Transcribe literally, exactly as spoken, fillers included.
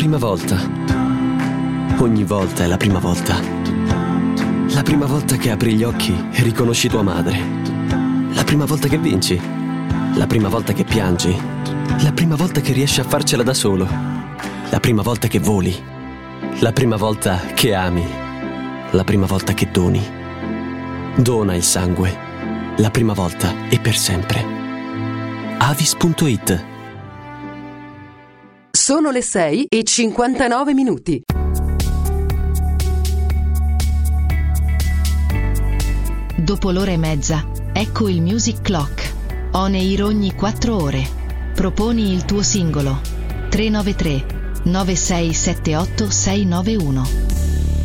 prima volta. Ogni volta è la prima volta. La prima volta che apri gli occhi e riconosci tua madre. La prima volta che vinci. La prima volta che piangi. La prima volta che riesci a farcela da solo. La prima volta che voli. La prima volta che ami. La prima volta che doni. Dona il sangue. La prima volta e per sempre. Avis punto it. Sono le sei e cinquantanove minuti. Dopo l'ora e mezza, ecco il Music Clock. On air ogni quattro ore. Proponi il tuo singolo. tre nove tre nove sei sette otto sei nove uno.